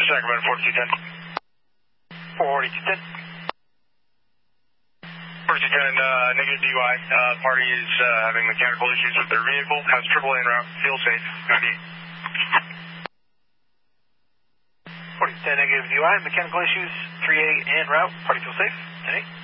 Sacramento 4210. 4210. 4210, negative DUI. Party is having mechanical issues with their vehicle. Has AAA en route. Feel safe. 4210, negative DUI. Mechanical issues. 3A en route. Party feel safe. 10-8.